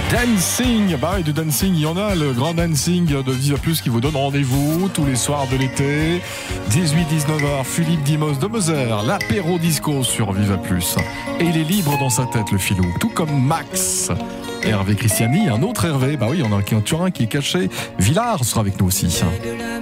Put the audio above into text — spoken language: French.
Dancing, bah oui, du dancing, il y en a, le grand dancing de Viva Plus qui vous donne rendez-vous tous les soirs de l'été, 18-19h, Philippe Dimos de Moser, l'apéro disco sur Viva Plus. Et il est libre dans sa tête, le filou, tout comme Max. Hervé Christiani, un autre Hervé, bah oui, on a un Turin qui est caché. Villard sera avec nous aussi.